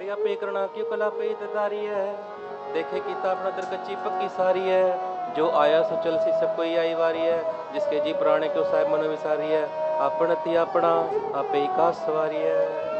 सवारी आपे करना क्यों कला पे तदारी है। देखे कीता अपना दर कच्ची पक्की सारी है। जो आया सो चल सी सब कोई आई वारी है। जिसके जी पुराने क्यों साहेब मनो विसारी है। अपनति अपना आपे का सवारी है।